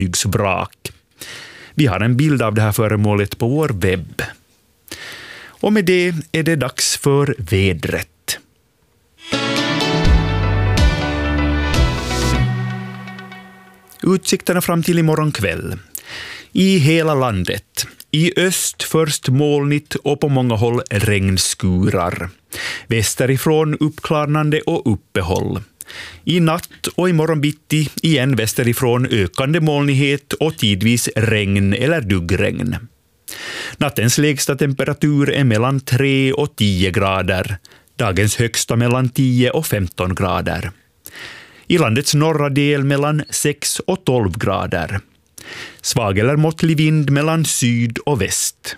fartygsvrak. Vi har en bild av det här föremålet på vår webb. Och med det är det dags för vädret. Utsikterna fram till imorgon kväll. I hela landet. I öst först molnigt och på många håll regnskurar. Västerifrån uppklarnande och uppehåll. I natt och imorgon bitti igen västerifrån ökande molnighet och tidvis regn eller duggregn. Nattens lägsta temperatur är mellan 3 och 10 grader. Dagens högsta mellan 10 och 15 grader. I landets norra del mellan 6 och 12 grader. Svag eller måttlig vind mellan syd och väst.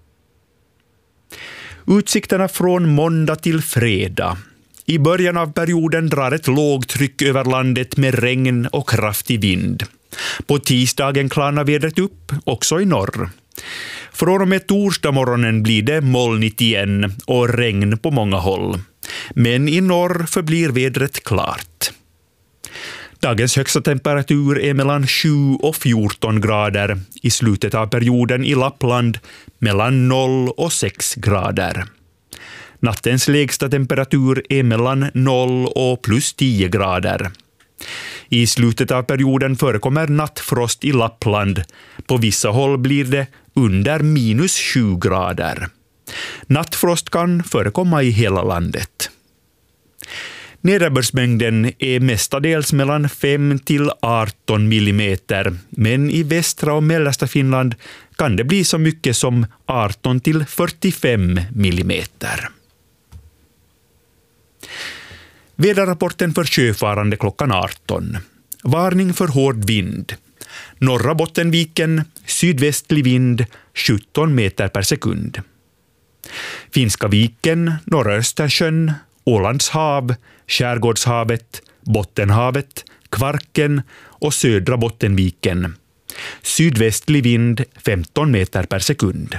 Utsikterna från måndag till fredag. I början av perioden drar ett lågtryck över landet med regn och kraftig vind. På tisdagen klarnar vädret upp, också i norr. Från och med torsdag morgonen blir det molnigt igen och regn på många håll. Men i norr förblir vädret klart. Dagens högsta temperatur är mellan 7 och 14 grader. I slutet av perioden i Lappland mellan 0 och 6 grader. Nattens lägsta temperatur är mellan 0 och plus 10 grader. I slutet av perioden förekommer nattfrost i Lappland. På vissa håll blir det under minus 7 grader. Nattfrost kan förekomma i hela landet. Nederbördsmängden är mestadels mellan 5 till 18 millimeter, men i västra och mellersta Finland kan det bli så mycket som 18 till 45 millimeter. Väderrapporten för sjöfarande klockan 18. Varning för hård vind. Norra Bottenviken, sydvästlig vind, 17 meter per sekund. Finska viken, norra Östersjön, Ålands hav, Skärgårdshavet, Bottenhavet, Kvarken och södra Bottenviken. Sydvästlig vind 15 meter per sekund.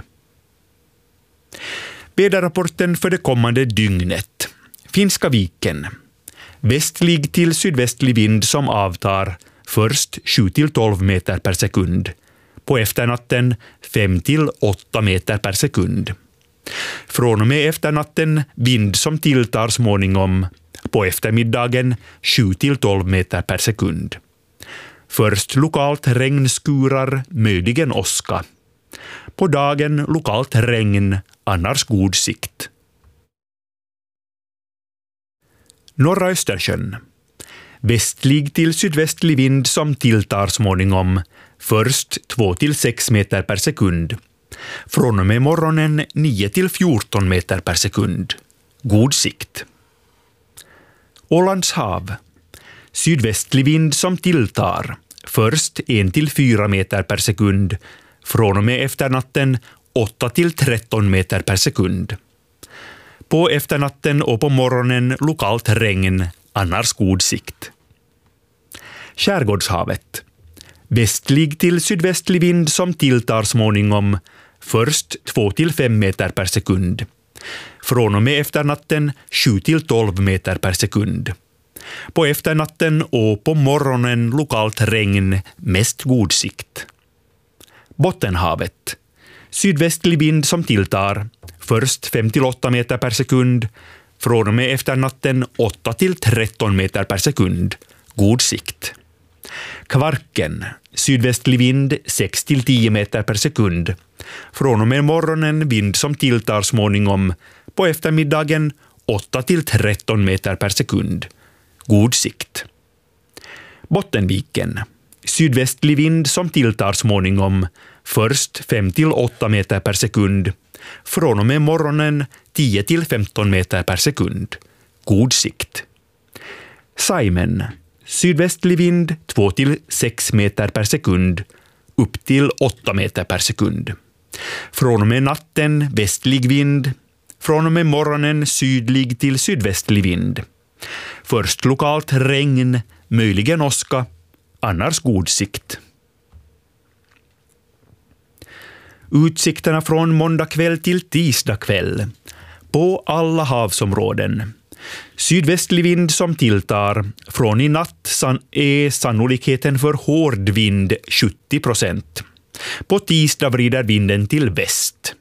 Väderrapporten för det kommande dygnet. Finska viken. Västlig till sydvästlig vind som avtar, först 7 till 12 meter per sekund. På efternatten 5 till 8 meter per sekund. Från och med efternatten vind som tilltar småningom. På eftermiddagen 7 till 12 meter per sekund. Först lokalt regnskurar, möjligen åska. På dagen lokalt regn, annars god sikt. Norra Östersjön. Västlig till sydvästlig vind som tilltar småningom. Först 2 till 6 meter per sekund. Från och med morgonen 9 till 14 meter per sekund. God sikt. Ålands hav. Sydvästlig vind som tilltar. Först 1 till 4 meter per sekund. Från och med efternatten 8 till 13 meter per sekund. På efternatten och på morgonen lokalt regn, annars god sikt. Skärgårdshavet. Västlig till sydvästlig vind som tilltar småningom. Först 2 till 5 meter per sekund. Från och med efternatten 7 till 12 meter per sekund. På efternatten och på morgonen lokalt regn, mest god sikt. Bottenhavet. Sydvästlig vind som tilltar. Först 5 till 8 meter per sekund. Från och med efternatten 8 till 13 meter per sekund. God sikt. Kvarken. Sydvästlig vind 6 till 10 meter per sekund. Från och med morgonen vind som tilltar småningom. På eftermiddagen 8 till 13 meter per sekund. God sikt. Bottenviken. Sydvästlig vind som tilltar småningom. Först 5 till 8 meter per sekund. Från och med morgonen 10 till 15 meter per sekund. God sikt. Saimen. Sydvästlig vind 2 till 6 meter per sekund. Upp till 8 meter per sekund. Från och med natten västlig vind. Från och med morgonen sydlig till sydvästlig vind. Först lokalt regn, möjligen åska, annars god sikt. Utsikterna från måndag kväll till tisdag kväll. På alla havsområden. Sydvästlig vind som tilltar. Från i natt är sannolikheten för hård vind 70%. På tisdag vrider vinden till väst.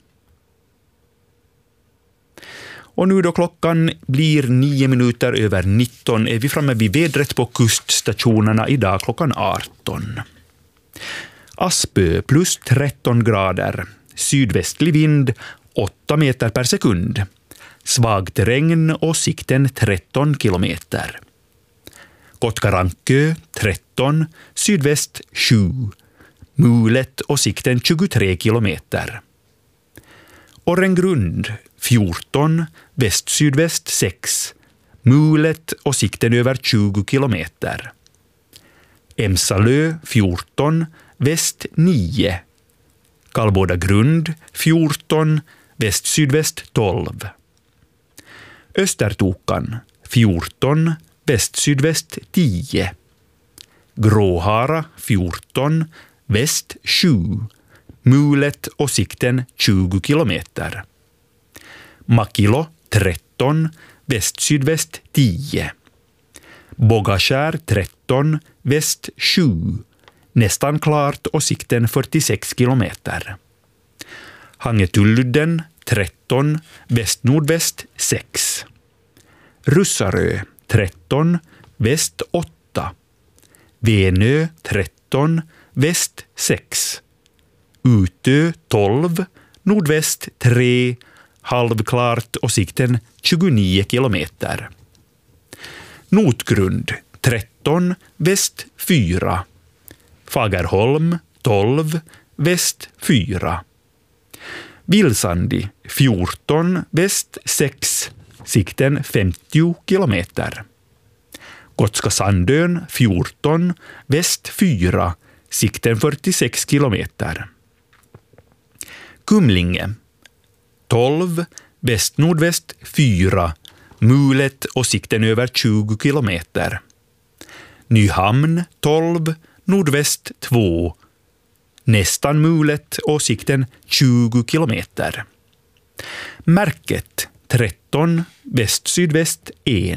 Och nu då klockan blir 19:09 är vi framme vid vädret på kuststationerna idag klockan 18. Aspö plus 13 grader. Sydvästlig vind 8 meter per sekund. Svagt regn och sikten 13 kilometer. Kotkarankö 13, sydväst 7. Mulet och sikten 23 kilometer. Orrengrund 14, väst-sydväst 6. Mulet och sikten över 20 kilometer. Emsalö 14, väst 9. Kallbådagrund 14, väst-sydväst 12. Östertokan 14, väst-sydväst 10. Gråhara 14, väst 7. Mulet och sikten 20 kilometer. Makilo 13, väst-sydväst 10. Bågakärr 13, väst 7. Nästan klart och sikten 46 kilometer. Hangetulludden 13, väst-nordväst 6. Russarö 13, väst 8. Venö 13, väst 6. Utö 12, nordväst 3, halvklart och sikten 29 kilometer. Notgrund 13, väst 4. Fagerholm 12, väst 4. Vilsandi 14, väst 6, sikten 50 kilometer. Gotska Sandön 14, väst 4, sikten 46 kilometer. Kumlinge 12, väst-nordväst 4, mulet och sikten över 20 kilometer. Nyhamn 12, nordväst 2, nästan mulet och sikten 20 kilometer. Märket 13, väst-sydväst 1.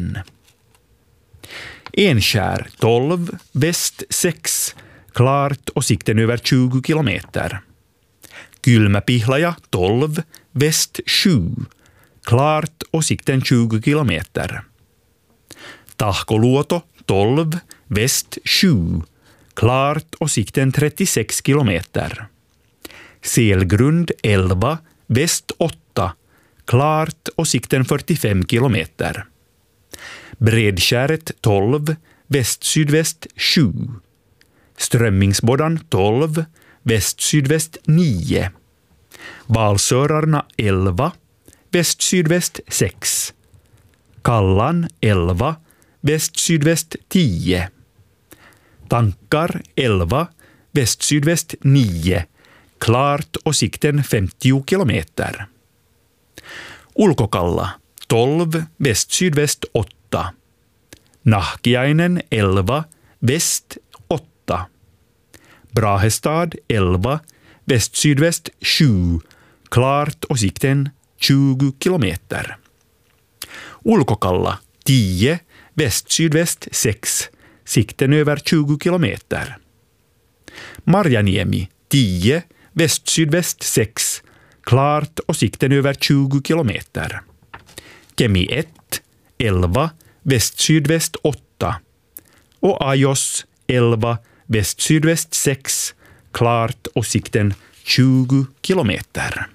Enskär 12, väst 6, klart och sikten över 20 kilometer. Kylmäpihlaja 12, väst 7, klart och sikten 20 kilometer. Tahkoluoto 12, väst 7, klart och sikten 36 kilometer. Selgrund 11, väst 8, klart och sikten 45 kilometer. Bredskäret 12, väst-sydväst 7. Strömmingsbådan 12, väst-sydväst 9. Valsörarna 11, väst-sydväst 6. Kallan 11, väst-sydväst 10. Tankar 11, väst-sydväst 9. Klart och sikten 50 kilometer. Ulkokalla 12, väst-sydväst 8. Nahkiainen 11, väst 8. Brahestad 11, väst-sydväst 7, klart och sikten 20 kilometer. Ulkokalla 10, väst-sydväst 6, sikten över 20 kilometer. Marjaniemi 10, väst-sydväst 6, klart och sikten över 20 kilometer. Kemi 1, 11, väst-sydväst 8. Och Ajos 11, väst-sydväst 6, klart och sikten 20 kilometer.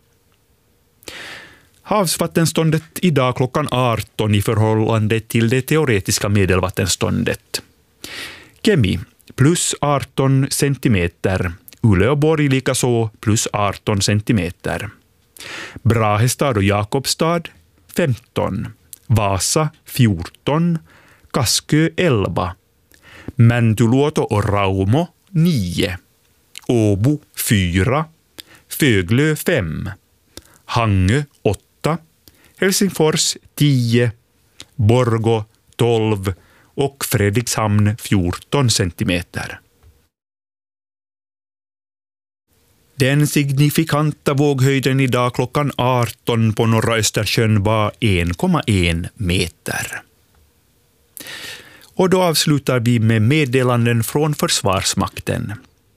Havsvattenståndet idag klockan 18 i förhållande till det teoretiska medelvattenståndet. Kemi plus 18 centimeter. Uleåborg likaså plus 18 centimeter. Brahestad och Jakobstad 15. Vasa 14. Kaskö 11. Mäntyluoto och Raumo 9. Åbo 4. Föglö 5. Hangö 8. Helsingfors 10. Borgå 12 och Fredrikshamn 14 centimeter. Den signifikanta våghöjden idag klockan 18 på norra Östersjön var 1,1 meter. Och då avslutar vi med meddelanden från Försvarsmakten.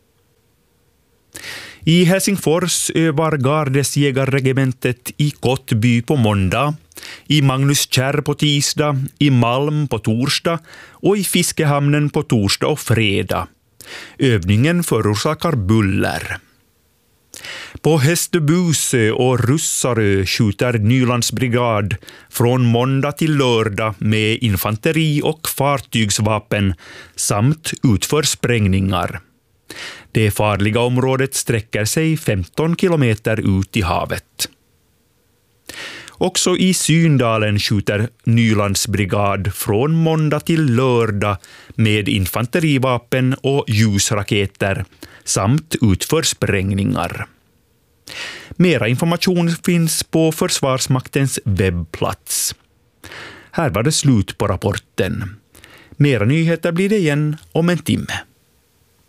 I Helsingfors övar Gardesjägarregementet i Kottby på måndag, i Magnuskärr på tisdag, i Malm på torsdag och i Fiskehamnen på torsdag och fredag. Övningen förorsakar buller. På Hästöbusö och Russarö skjuter Nylandsbrigad från måndag till lördag med infanteri- och fartygsvapen samt utför sprängningar. Det farliga området sträcker sig 15 kilometer ut i havet. Också i Syndalen skjuter Nylandsbrigad från måndag till lördag med infanterivapen och ljusraketer samt utför sprängningar. Mera information finns på Försvarsmaktens webbplats. Här var det slut på rapporten. Mera nyheter blir det igen om en timme.